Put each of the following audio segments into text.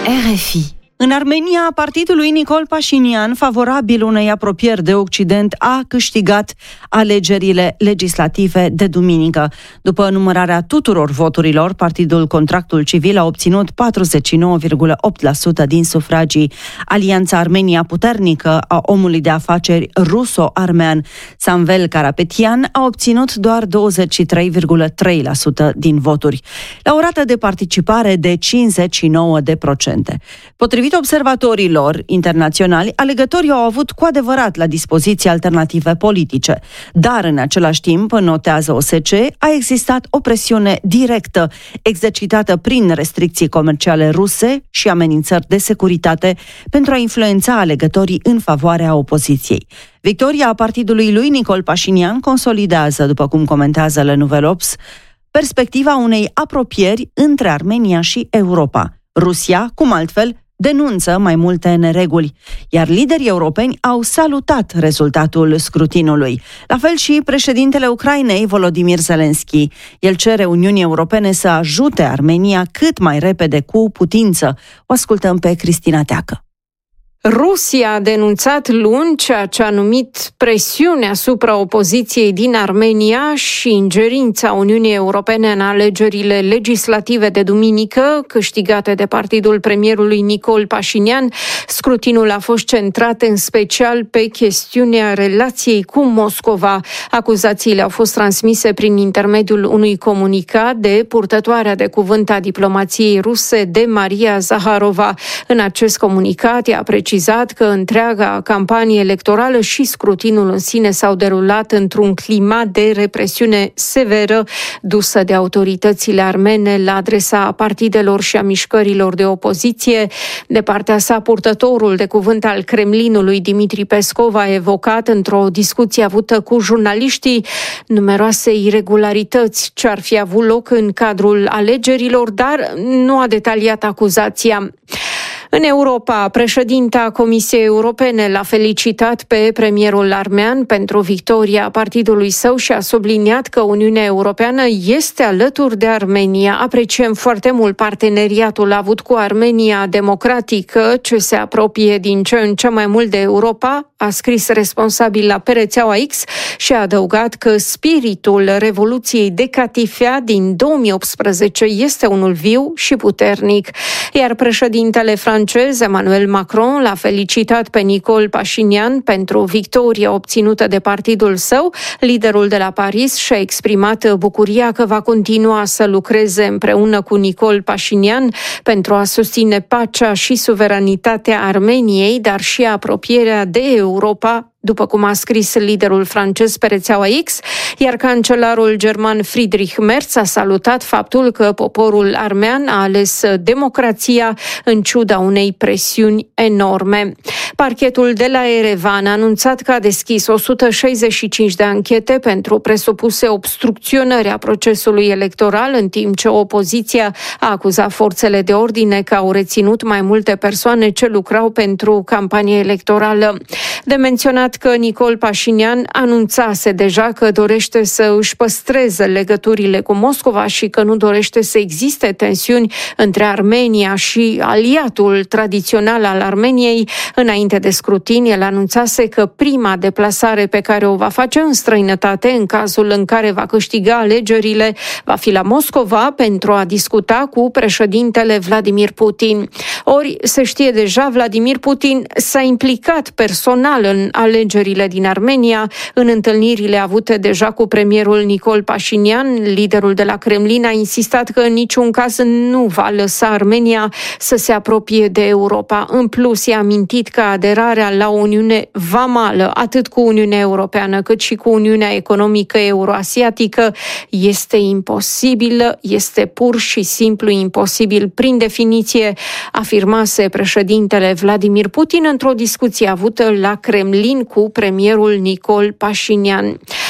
RFI. În Armenia, partidul lui Nicol Pașinian, favorabil unei apropieri de Occident, a câștigat alegerile legislative de duminică. După numărarea tuturor voturilor, partidul Contractul Civil a obținut 49,8% din sufragii. Alianța Armenia Puternică a omului de afaceri ruso-armean Samvel Karapetian a obținut doar 23,3% din voturi, la o rată de participare de 59%. Potrivit observatorilor internaționali, alegătorii au avut cu adevărat la dispoziție alternative politice, dar în același timp, notează OSCE, a existat o presiune directă exercitată prin restricții comerciale ruse și amenințări de securitate pentru a influența alegătorii în favoarea opoziției. Victoria partidului lui Nicol Pașinian consolidează, după cum comentează Le Nouvel Obs, perspectiva unei apropieri între Armenia și Europa. Rusia, cum altfel, denunță mai multe nereguli, iar liderii europeni au salutat rezultatul scrutinului. La fel și președintele Ucrainei, Volodymyr Zelensky. El cere Uniunii Europene să ajute Armenia cât mai repede cu putință. O ascultăm pe Cristina Teacă. Rusia a denunțat luni ceea ce a numit presiune asupra opoziției din Armenia și ingerința Uniunii Europene în alegerile legislative de duminică, câștigate de partidul premierului Nicol Pașinian. Scrutinul a fost centrat în special pe chestiunea relației cu Moscova. Acuzațiile au fost transmise prin intermediul unui comunicat de purtătoarea de cuvânt a diplomației ruse, de Maria Zaharova. În acest comunicat ea precizat că întreaga campanie electorală și scrutinul în sine s-au derulat într-un climat de represiune severă dusă de autoritățile armene la adresa partidelor și a mișcărilor de opoziție. De partea sa, purtătorul de cuvânt al Kremlinului, Dmitri Peskov, a evocat într-o discuție avută cu jurnaliștii numeroase iregularități ce ar fi avut loc în cadrul alegerilor, dar nu a detaliat acuzația. În Europa, președinta Comisiei Europene l-a felicitat pe premierul armean pentru victoria partidului său și a subliniat că Uniunea Europeană este alături de Armenia. Apreciem foarte mult parteneriatul avut cu Armenia democratică, ce se apropie din ce în ce mai mult de Europa, a scris responsabil pe rețeaua X și a adăugat că spiritul Revoluției de Catifea din 2018 este unul viu și puternic. Iar președintele francez Emmanuel Macron l-a felicitat pe Nicol Pașinian pentru victoria obținută de partidul său. Liderul de la Paris și-a exprimat bucuria că va continua să lucreze împreună cu Nicol Pașinian pentru a susține pacea și suveranitatea Armeniei, dar și apropierea de Europa, după cum a scris liderul francez pe rețeaua X, iar cancelarul german Friedrich Merz a salutat faptul că poporul armean a ales democrația în ciuda unei presiuni enorme. Parchetul de la Erevan a anunțat că a deschis 165 de anchete pentru presupuse obstrucționări a procesului electoral, în timp ce opoziția a acuzat forțele de ordine că au reținut mai multe persoane ce lucrau pentru campanie electorală. De menționat că Nicol Pașinian anunțase deja că dorește să își păstreze legăturile cu Moscova și că nu dorește să existe tensiuni între Armenia și aliatul tradițional al Armeniei. Înainte de scrutin, el anunțase că prima deplasare pe care o va face în străinătate, în cazul în care va câștiga alegerile, va fi la Moscova pentru a discuta cu președintele Vladimir Putin. Ori, se știe deja, Vladimir Putin s-a implicat personal în alegerile din Armenia, în întâlnirile avute deja cu premierul Nicol Pașinian. Liderul de la Kremlin a insistat că în niciun caz nu va lăsa Armenia să se apropie de Europa. În plus, i-a amintit că aderarea la o Uniune vamală, atât cu Uniunea Europeană cât și cu Uniunea Economică Euroasiatică, este imposibilă, este pur și simplu imposibil prin definiție, afirmase președintele Vladimir Putin într-o discuție avută la Kremlin cu premierul Nicol Pașinian.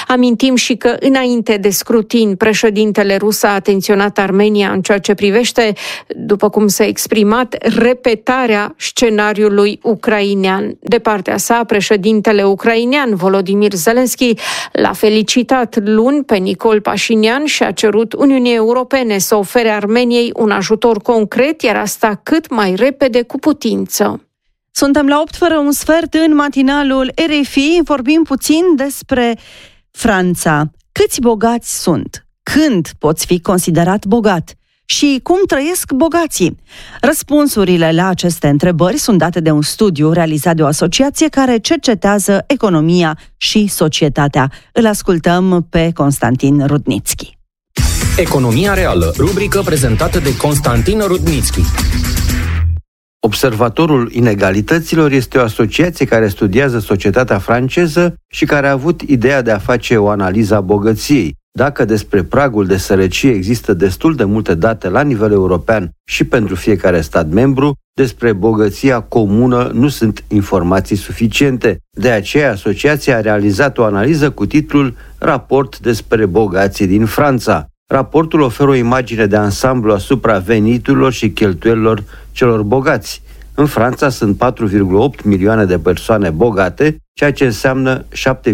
Amintim și că înainte de scrutin, președintele rus a atenționat Armenia în ceea ce privește, după cum s-a exprimat, repetarea scenariului ucrainean. De partea sa, președintele ucrainean Volodymyr Zelensky l-a felicitat luni pe Nicol Pașinian și a cerut Uniunii Europene să ofere Armeniei un ajutor concret, iar asta cât mai repede cu putință. Suntem la 8:45 în matinalul RFI, vorbim puțin despre Franța. Câți bogați sunt? Când poți fi considerat bogat? Și cum trăiesc bogații? Răspunsurile la aceste întrebări sunt date de un studiu realizat de o asociație care cercetează economia și societatea. Îl ascultăm pe Constantin Rudnitski. Economia reală, rubrică prezentată de Constantin Rudnitski. Observatorul inegalităților este o asociație care studiază societatea franceză și care a avut ideea de a face o analiză a bogăției. Dacă despre pragul de sărăcie există destul de multe date la nivel european și pentru fiecare stat membru, despre bogăția comună nu sunt informații suficiente. De aceea, asociația a realizat o analiză cu titlul Raport despre bogații din Franța. Raportul oferă o imagine de ansamblu asupra veniturilor și cheltuielilor celor bogați. În Franța sunt 4,8 milioane de persoane bogate, ceea ce înseamnă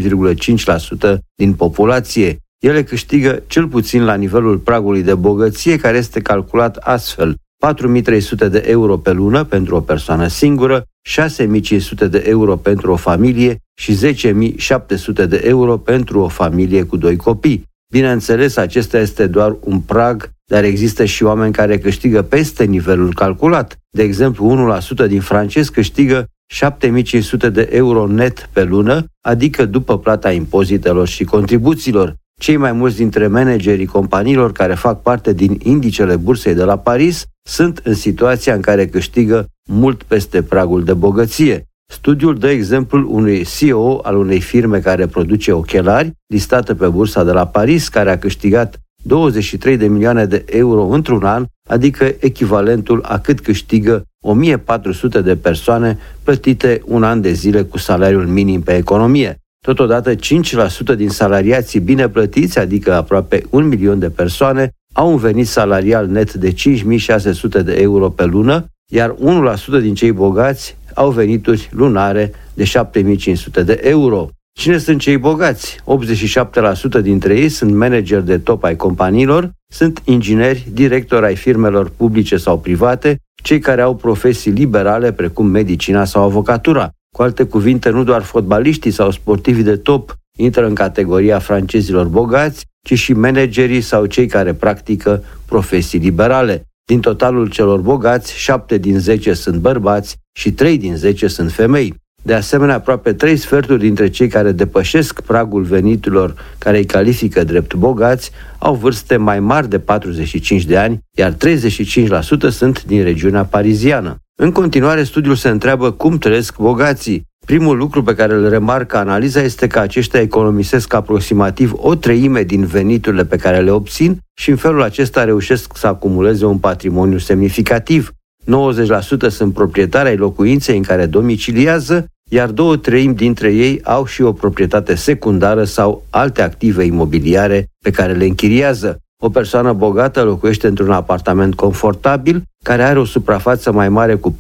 7,5% din populație. Ele câștigă cel puțin la nivelul pragului de bogăție, care este calculat astfel: 4.300 de euro pe lună pentru o persoană singură, 6.500 de euro pentru o familie și 10.700 de euro pentru o familie cu 2 copii. Bineînțeles, acesta este doar un prag, dar există și oameni care câștigă peste nivelul calculat. De exemplu, 1% din francezi câștigă 7.500 de euro net pe lună, adică după plata impozitelor și contribuțiilor. Cei mai mulți dintre managerii companiilor care fac parte din indicele bursei de la Paris sunt în situația în care câștigă mult peste pragul de bogăție. Studiul dă exemplul unui CEO al unei firme care produce ochelari, listată pe bursa de la Paris, care a câștigat 23 de milioane de euro într-un an, adică echivalentul a cât câștigă 1400 de persoane plătite un an de zile cu salariul minim pe economie. Totodată, 5% din salariații bine plătiți, adică aproape 1 milion de persoane, au un venit salarial net de 5.600 de euro pe lună, iar 1% din cei bogați au venituri lunare de 7.500 de euro. Cine sunt cei bogați? 87% dintre ei sunt manageri de top ai companiilor, sunt ingineri, directori ai firmelor publice sau private, cei care au profesii liberale precum medicina sau avocatura. Cu alte cuvinte, nu doar fotbaliștii sau sportivii de top intră în categoria francezilor bogați, ci și managerii sau cei care practică profesii liberale. Din totalul celor bogați, 7 din 10 sunt bărbați și 3 din 10 sunt femei. De asemenea, aproape 3 sferturi dintre cei care depășesc pragul veniturilor care îi califică drept bogați au vârste mai mari de 45 de ani, iar 35% sunt din regiunea pariziană. În continuare, studiul se întreabă cum trăiesc bogații. Primul lucru pe care îl remarcă analiza este că aceștia economisesc aproximativ 1/3 din veniturile pe care le obțin și în felul acesta reușesc să acumuleze un patrimoniu semnificativ. 90% sunt proprietari ai locuinței în care domiciliază, iar 2/3 dintre ei au și o proprietate secundară sau alte active imobiliare pe care le închiriază. O persoană bogată locuiește într-un apartament confortabil, care are o suprafață mai mare cu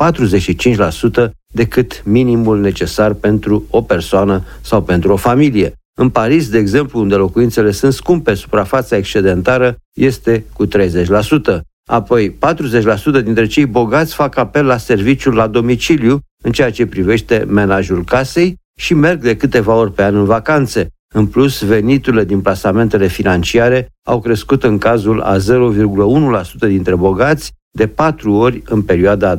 45% decât minimul necesar pentru o persoană sau pentru o familie. În Paris, de exemplu, unde locuințele sunt scumpe, suprafața excedentară este cu 30%. Apoi, 40% dintre cei bogați fac apel la serviciul la domiciliu în ceea ce privește menajul casei și merg de câteva ori pe an în vacanțe. În plus, veniturile din plasamentele financiare au crescut în cazul a 0,1% dintre bogați de 4 ori în perioada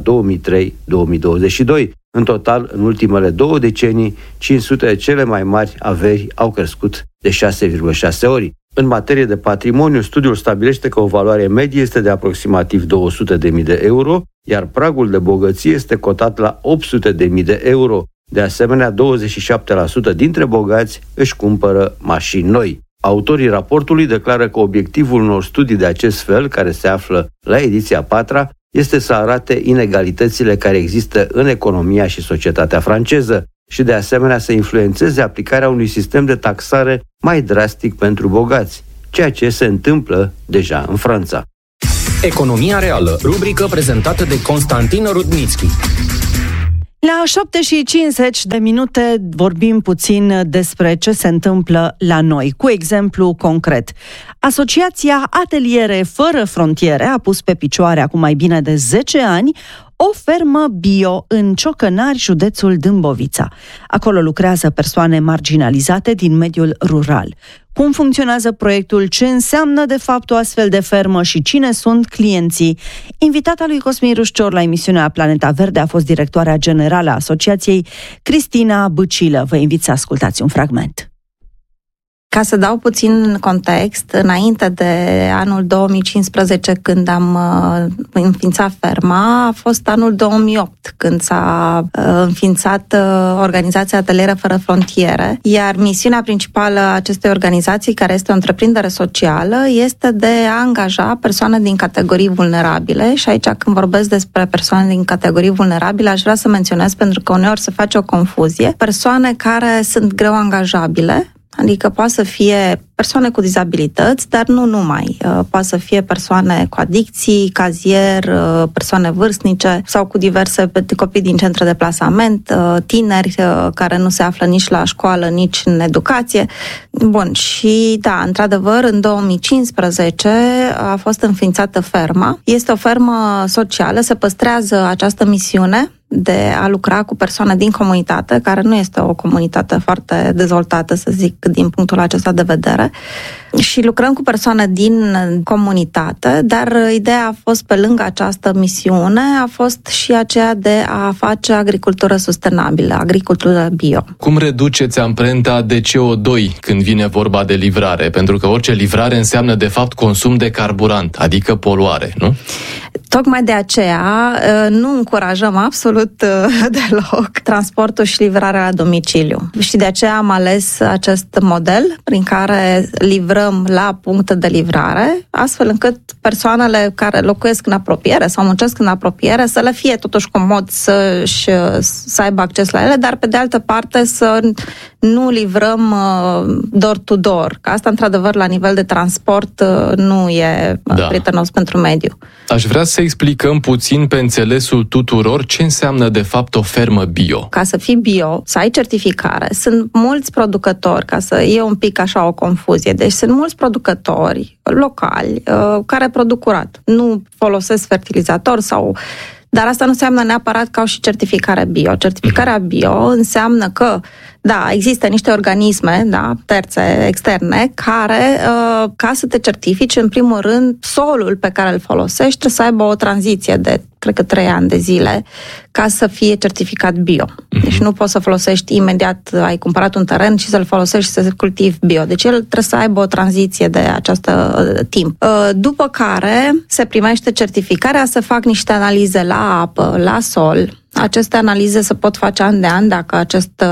2003-2022. În total, în ultimele 2 decenii, 500 de cele mai mari averi au crescut de 6,6 ori. În materie de patrimoniu, studiul stabilește că o valoare medie este de aproximativ 200.000 de euro, iar pragul de bogăție este cotat la 800.000 de euro. De asemenea, 27% dintre bogați își cumpără mașini noi. Autorii raportului declară că obiectivul unor studii de acest fel, care se află la ediția 4-a, este să arate inegalitățile care există în economia și societatea franceză. și de asemenea să influențeze aplicarea unui sistem de taxare mai drastic pentru bogați, ceea ce se întâmplă deja în Franța. Economia reală, rubrică prezentată de Constantin Rudnitschi. La 7:50 vorbim puțin despre ce se întâmplă la noi, cu exemplu concret. Asociația Ateliere Fără Frontiere a pus pe picioare acum mai bine de 10 ani o fermă bio în Ciocănari, județul Dâmbovița. Acolo lucrează persoane marginalizate din mediul rural. Cum funcționează proiectul, ce înseamnă de fapt o astfel de fermă și cine sunt clienții? Invitata lui Cosmin Rușcior la emisiunea Planeta Verde a fost directoarea generală a asociației, Cristina Băcilă. Vă invit să ascultați un fragment. Ca să dau puțin context, înainte de anul 2015, când am înființat ferma, a fost anul 2008, când s-a înființat organizația Ateliere Fără Frontiere, iar misiunea principală a acestei organizații, care este o întreprindere socială, este de a angaja persoane din categorii vulnerabile. Și aici, când vorbesc despre persoane din categorii vulnerabile, aș vrea să menționez, pentru că uneori se face o confuzie, persoane care sunt greu angajabile, adică poate să fie persoane cu dizabilități, dar nu numai. Poate să fie persoane cu adicții, cazier, persoane vârstnice sau cu diverse copii din centre de plasament, tineri care nu se află nici la școală, nici în educație. Bun, și da, într-adevăr, în 2015 a fost înființată ferma. Este o fermă socială, se păstrează această misiune de a lucra cu persoane din comunitate, care nu este o comunitate foarte dezvoltată, să zic, din punctul acesta de vedere. Și lucrăm cu persoane din comunitate, dar ideea a fost, pe lângă această misiune, a fost și aceea de a face agricultură sustenabilă, agricultură bio. Cum reduceți amprenta de CO2 când vine vorba de livrare? Pentru că orice livrare înseamnă, de fapt, consum de carburant, adică poluare, nu? Tocmai de aceea nu încurajăm absolut deloc transportul și livrarea la domiciliu. Și de aceea am ales acest model prin care livrăm la puncte de livrare, astfel încât persoanele care locuiesc în apropiere sau muncesc în apropiere să le fie totuși comod să aibă acces la ele, dar pe de altă parte să nu livrăm door-to-door, că asta într-adevăr la nivel de transport nu e prietenos pentru mediu. Aș vrea să explicăm puțin pe înțelesul tuturor ce înseamnă de fapt o fermă bio. Ca să fii bio, să ai certificare, sunt mulți producători, ca să e un pic așa o confuzie, deci sunt mulți producători locali care produc curat, nu folosesc fertilizator dar asta nu înseamnă neapărat că au și certificare bio. Certificarea bio înseamnă că, da, există niște organisme, da, terțe, externe, care, ca să te certifici, în primul rând, solul pe care îl folosești trebuie să aibă o tranziție de, cred că 3 ani de zile, ca să fie certificat bio. Deci nu poți să folosești imediat, ai cumpărat un teren și să-l folosești și să cultivi bio. Deci el trebuie să aibă o tranziție de acest timp. După care se primește certificarea, se fac niște analize la apă, la sol. Aceste analize se pot face an de an dacă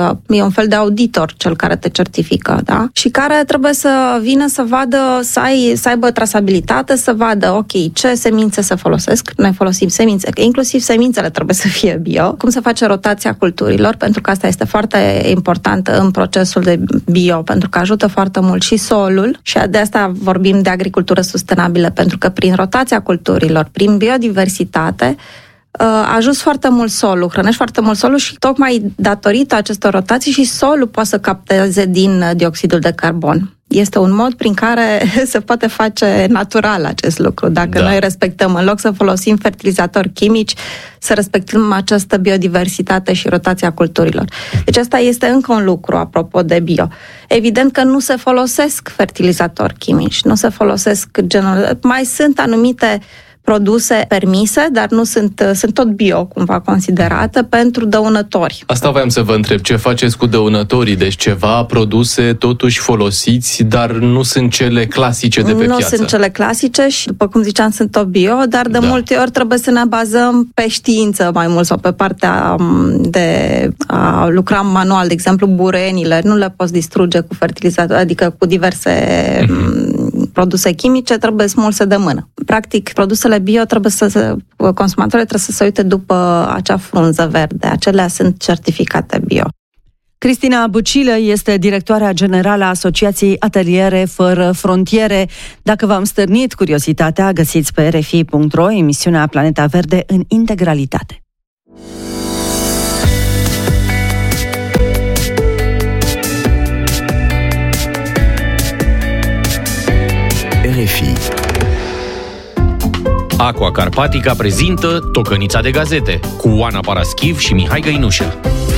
e un fel de auditor cel care te certifică, da? Și care trebuie să vină să vadă, să aibă trasabilitate, să vadă, ok, ce semințe se folosesc. Noi folosim semințe, că inclusiv semințele trebuie să fie bio. Cum se face rotația culturilor, pentru că asta este foarte importantă în procesul de bio, pentru că ajută foarte mult și solul și de asta vorbim de agricultură sustenabilă, pentru că prin rotația culturilor, prin biodiversitate, ajuns foarte mult solul, hrănești foarte mult solul și tocmai datorită acestor rotații și solul poate să capteze din dioxidul de carbon. Este un mod prin care se poate face natural acest lucru. Dacă noi respectăm, în loc să folosim fertilizatori chimici, să respectăm această biodiversitate și rotația culturilor. Deci asta este încă un lucru apropo de bio. Evident că nu se folosesc fertilizatori chimici, nu se folosesc mai sunt anumite produse permise, dar nu sunt tot bio, cumva considerate, pentru dăunători. Asta voiam să vă întreb, ce faceți cu dăunătorii? Deci ceva produse totuși folosiți, dar nu sunt cele clasice de pe piață. Nu sunt cele clasice și, după cum ziceam, sunt tot bio, dar de multe ori trebuie să ne bazăm pe știință mai mult sau pe partea de a lucra manual. De exemplu, burenile nu le poți distruge cu fertilizator, adică cu diverse produse chimice, trebuie smulse de mână. Practic, produsele bio consumatorii trebuie să se uite după acea frunză verde. Acelea sunt certificate bio. Cristina Bucilă este directoarea generală a Asociației Ateliere Fără Frontiere. Dacă v-am stârnit curiozitatea, găsiți pe rfi.ro emisiunea Planeta Verde în integralitate. RFI. Aqua Carpatica prezintă Tocănița de gazete cu Oana Paraschiv și Mihai Găinușă.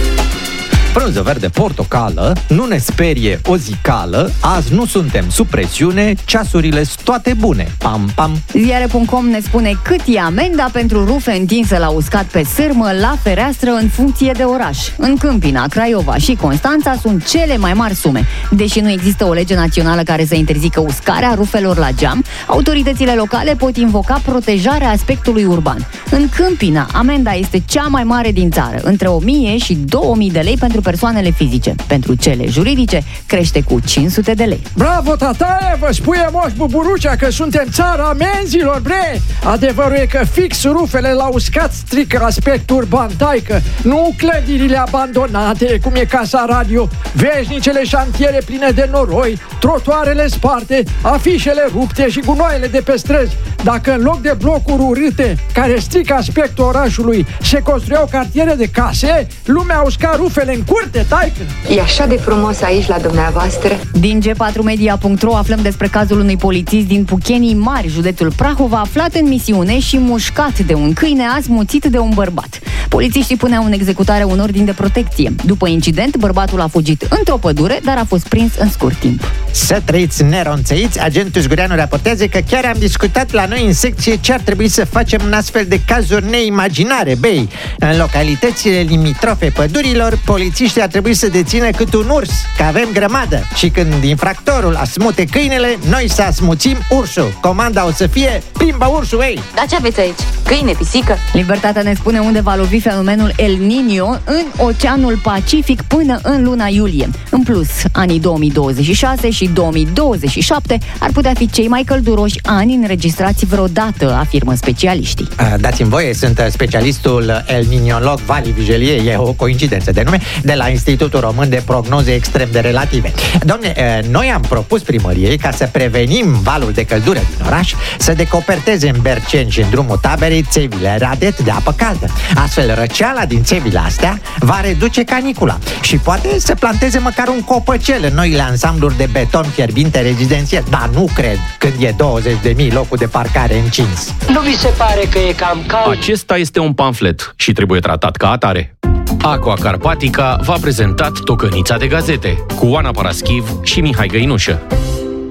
Frunză verde portocală, nu ne sperie o zicală, azi nu suntem sub presiune, ceasurile-s toate bune. Pam, pam. Ziare.com ne spune cât e amenda pentru rufe întinsă la uscat pe sârmă, la fereastră, în funcție de oraș. În Câmpina, Craiova și Constanța sunt cele mai mari sume. Deși nu există o lege națională care să interzică uscarea rufelor la geam, autoritățile locale pot invoca protejarea aspectului urban. În Câmpina, amenda este cea mai mare din țară, între 1000 și 2000 de lei pentru persoanele fizice. Pentru cele juridice, crește cu 500 de lei. Bravo, tataie! Vă spuie Moș Buburucea că suntem țara amenzilor, bre! Adevărul e că fix rufele la uscat strică aspectul urban, taică. Nu clădirile abandonate, cum e Casa Radio, veșnicele șantiere pline de noroi, trotuarele sparte, afișele rupte și gunoaiele de pe străzi. Dacă în loc de blocuri urâte, care strică aspectul orașului, se construiau cartiere de case, lumea usca rufele în curte, taică! E așa de frumos aici la dumneavoastră. Din G4media.ro aflăm despre cazul unui polițist din Puchenii Mari, județul Prahova, aflat în misiune și mușcat de un câine asmuțit de un bărbat. Polițiștii puneau în executare un ordin de protecție. După incident, bărbatul a fugit într-o pădure, dar a fost prins în scurt timp. Să trăiți neronțăiți, agentul Zgureanu raportează că chiar am discutat la noi în secție ce ar trebui să facem în astfel de cazuri neimaginare, băi. În localitățile limitrofe pădurilor, polițiștii ar trebui să dețină cât un urs, că avem grămadă. Și când infractorul asmute câinele, noi să asmuțim ursul. Comanda o să fie plimbă ursul, ei! Dar ce aveți aici? Câine, pisică? Libertatea ne spune unde va lovi fenomenul El Niño în Oceanul Pacific până în luna iulie. În plus, anii 2026 și 2027 ar putea fi cei mai călduroși ani înregistrați vreodată, afirmă specialiștii. Dați-mi voie, sunt specialistul El Niñolog Vali Vigelie, e o coincidență de nume, de la Institutul Român de Prognoze Extrem de Relative. Dom'le, noi am propus primăriei ca să prevenim valul de căldură din oraș, să decoperteze în Berceni și în drumul taberei țevile radet de apă caldă. Astfel, răceala din țevile astea va reduce canicula și poate să planteze măcar un copăcel în noile ansambluri de beton fierbinte rezidențial. Dar nu cred când e 20.000 locuri de parcare încins. Nu vi se pare că e cam cald? Acesta este un pamflet și trebuie tratat ca atare. Aqua Carpatica v-a prezentat Tocănița de gazete cu Oana Paraschiv și Mihai Găinușă.